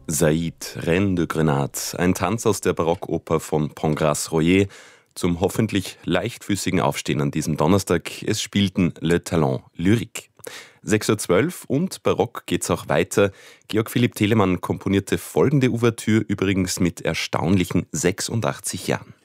Said, Reine de Grenade, ein Tanz aus der Barockoper von Pangras Royer, zum hoffentlich leichtfüßigen Aufstehen an diesem Donnerstag. Es spielten Le Talent Lyrique. 6:12 Uhr und barock geht's auch weiter. Georg Philipp Telemann komponierte folgende Ouvertüre übrigens mit erstaunlichen 86 Jahren.